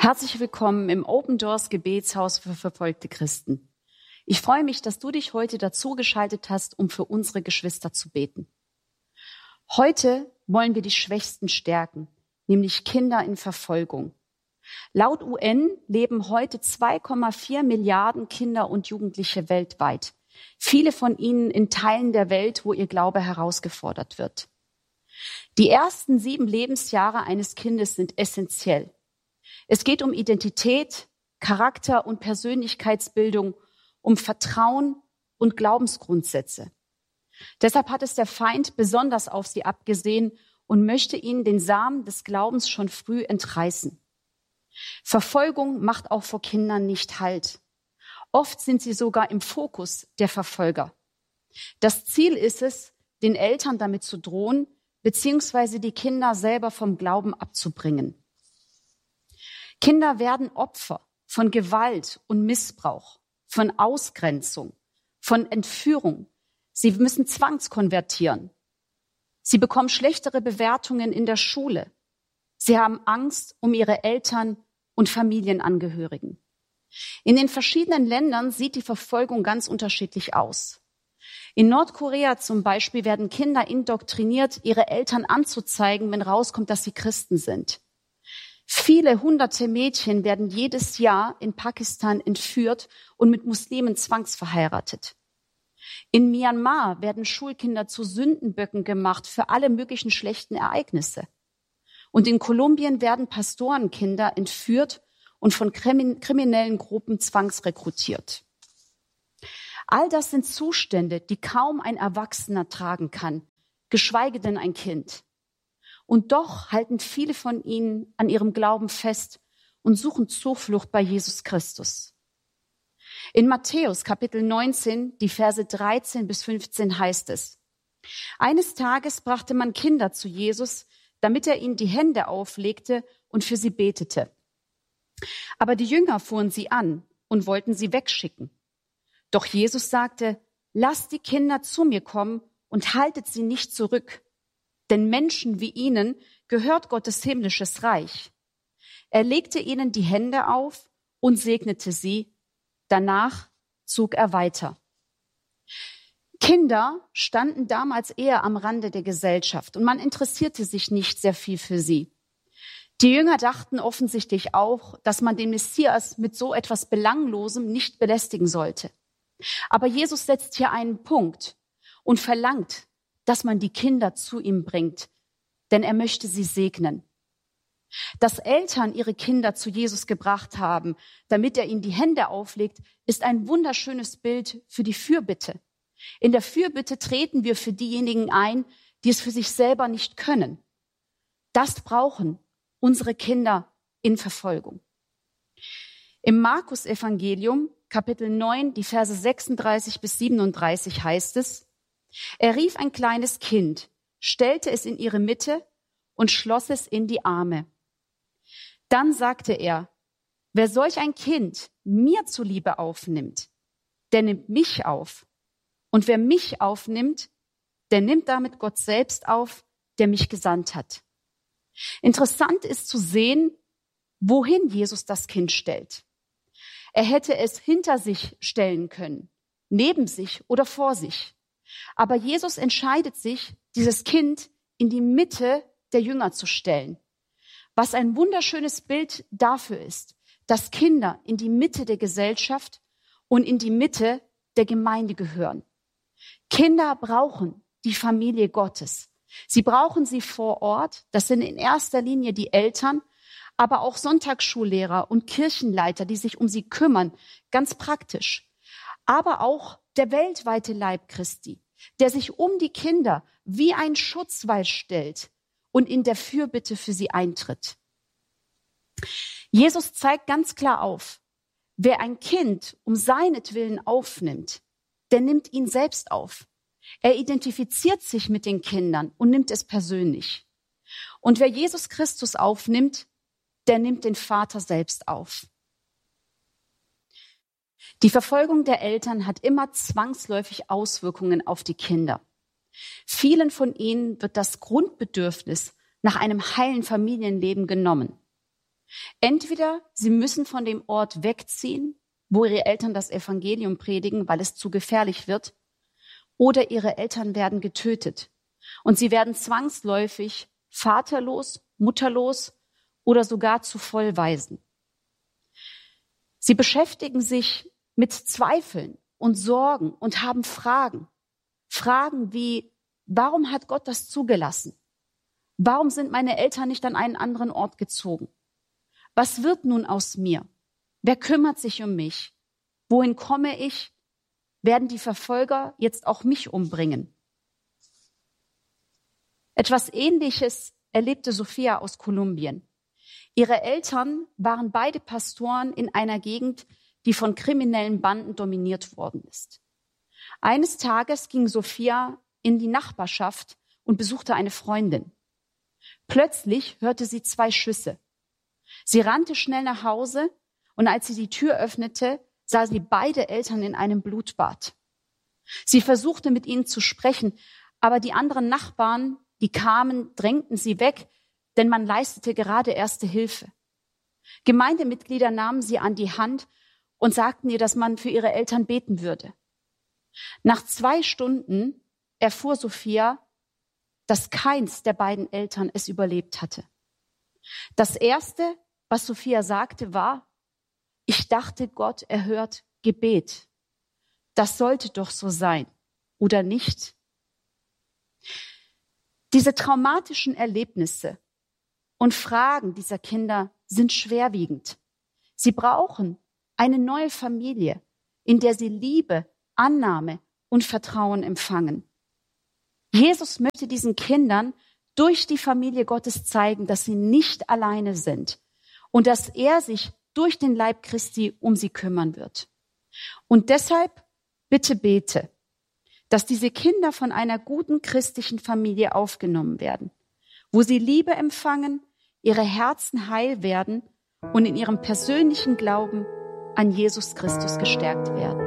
Herzlich willkommen im Open Doors Gebetshaus für verfolgte Christen. Ich freue mich, dass du dich heute dazu geschaltet hast, um für unsere Geschwister zu beten. Heute wollen wir die Schwächsten stärken, nämlich Kinder in Verfolgung. Laut UN leben heute 2,4 Milliarden Kinder und Jugendliche weltweit. Viele von ihnen in Teilen der Welt, wo ihr Glaube herausgefordert wird. Die ersten 7 Lebensjahre eines Kindes sind essentiell. Es geht um Identität, Charakter und Persönlichkeitsbildung, um Vertrauen und Glaubensgrundsätze. Deshalb hat es der Feind besonders auf sie abgesehen und möchte ihnen den Samen des Glaubens schon früh entreißen. Verfolgung macht auch vor Kindern nicht Halt. Oft sind sie sogar im Fokus der Verfolger. Das Ziel ist es, den Eltern damit zu drohen, beziehungsweise die Kinder selber vom Glauben abzubringen. Kinder werden Opfer von Gewalt und Missbrauch, von Ausgrenzung, von Entführung. Sie müssen zwangskonvertieren. Sie bekommen schlechtere Bewertungen in der Schule. Sie haben Angst um ihre Eltern und Familienangehörigen. In den verschiedenen Ländern sieht die Verfolgung ganz unterschiedlich aus. In Nordkorea zum Beispiel werden Kinder indoktriniert, ihre Eltern anzuzeigen, wenn rauskommt, dass sie Christen sind. Viele hunderte Mädchen werden jedes Jahr in Pakistan entführt und mit Muslimen zwangsverheiratet. In Myanmar werden Schulkinder zu Sündenböcken gemacht für alle möglichen schlechten Ereignisse. Und in Kolumbien werden Pastorenkinder entführt und von kriminellen Gruppen zwangsrekrutiert. All das sind Zustände, die kaum ein Erwachsener tragen kann, geschweige denn ein Kind. Und doch halten viele von ihnen an ihrem Glauben fest und suchen Zuflucht bei Jesus Christus. In Matthäus Kapitel 19, die Verse 13 bis 15 heißt es: Eines Tages brachte man Kinder zu Jesus, damit er ihnen die Hände auflegte und für sie betete. Aber die Jünger fuhren sie an und wollten sie wegschicken. Doch Jesus sagte: Lasst die Kinder zu mir kommen und haltet sie nicht zurück. Denn Menschen wie ihnen gehört Gottes himmlisches Reich. Er legte ihnen die Hände auf und segnete sie. Danach zog er weiter. Kinder standen damals eher am Rande der Gesellschaft und man interessierte sich nicht sehr viel für sie. Die Jünger dachten offensichtlich auch, dass man den Messias mit so etwas Belanglosem nicht belästigen sollte. Aber Jesus setzt hier einen Punkt und verlangt, dass man die Kinder zu ihm bringt, denn er möchte sie segnen. Dass Eltern ihre Kinder zu Jesus gebracht haben, damit er ihnen die Hände auflegt, ist ein wunderschönes Bild für die Fürbitte. In der Fürbitte treten wir für diejenigen ein, die es für sich selber nicht können. Das brauchen unsere Kinder in Verfolgung. Im Markus-Evangelium, Kapitel 9, die Verse 36 bis 37 heißt es: Er rief ein kleines Kind, stellte es in ihre Mitte und schloss es in die Arme. Dann sagte er: Wer solch ein Kind mir zuliebe aufnimmt, der nimmt mich auf. Und wer mich aufnimmt, der nimmt damit Gott selbst auf, der mich gesandt hat. Interessant ist zu sehen, wohin Jesus das Kind stellt. Er hätte es hinter sich stellen können, neben sich oder vor sich. Aber Jesus entscheidet sich, dieses Kind in die Mitte der Jünger zu stellen. Was ein wunderschönes Bild dafür ist, dass Kinder in die Mitte der Gesellschaft und in die Mitte der Gemeinde gehören. Kinder brauchen die Familie Gottes. Sie brauchen sie vor Ort. Das sind in erster Linie die Eltern, aber auch Sonntagsschullehrer und Kirchenleiter, die sich um sie kümmern, ganz praktisch. Aber auch der weltweite Leib Christi, der sich um die Kinder wie ein Schutzwall stellt und in der Fürbitte für sie eintritt. Jesus zeigt ganz klar auf, wer ein Kind um seinetwillen aufnimmt, der nimmt ihn selbst auf. Er identifiziert sich mit den Kindern und nimmt es persönlich. Und wer Jesus Christus aufnimmt, der nimmt den Vater selbst auf. Die Verfolgung der Eltern hat immer zwangsläufig Auswirkungen auf die Kinder. Vielen von ihnen wird das Grundbedürfnis nach einem heilen Familienleben genommen. Entweder sie müssen von dem Ort wegziehen, wo ihre Eltern das Evangelium predigen, weil es zu gefährlich wird, oder ihre Eltern werden getötet. Und sie werden zwangsläufig vaterlos, mutterlos oder sogar zu Vollwaisen. Sie beschäftigen sich mit Zweifeln und Sorgen und haben Fragen. Fragen wie, warum hat Gott das zugelassen? Warum sind meine Eltern nicht an einen anderen Ort gezogen? Was wird nun aus mir? Wer kümmert sich um mich? Wohin komme ich? Werden die Verfolger jetzt auch mich umbringen? Etwas Ähnliches erlebte Sophia aus Kolumbien. Ihre Eltern waren beide Pastoren in einer Gegend, die von kriminellen Banden dominiert worden ist. Eines Tages ging Sophia in die Nachbarschaft und besuchte eine Freundin. Plötzlich hörte sie 2 Schüsse. Sie rannte schnell nach Hause und als sie die Tür öffnete, sah sie beide Eltern in einem Blutbad. Sie versuchte mit ihnen zu sprechen, aber die anderen Nachbarn, die kamen, drängten sie weg, denn man leistete gerade erste Hilfe. Gemeindemitglieder nahmen sie an die Hand und sagten ihr, dass man für ihre Eltern beten würde. Nach 2 Stunden erfuhr Sophia, dass keins der beiden Eltern es überlebt hatte. Das Erste, was Sophia sagte, war, ich dachte, Gott erhört Gebet. Das sollte doch so sein, oder nicht? Diese traumatischen Erlebnisse und Fragen dieser Kinder sind schwerwiegend. Sie brauchen eine neue Familie, in der sie Liebe, Annahme und Vertrauen empfangen. Jesus möchte diesen Kindern durch die Familie Gottes zeigen, dass sie nicht alleine sind und dass er sich durch den Leib Christi um sie kümmern wird. Und deshalb bitte bete, dass diese Kinder von einer guten christlichen Familie aufgenommen werden, wo sie Liebe empfangen, ihre Herzen heil werden und in ihrem persönlichen Glauben an Jesus Christus gestärkt werden.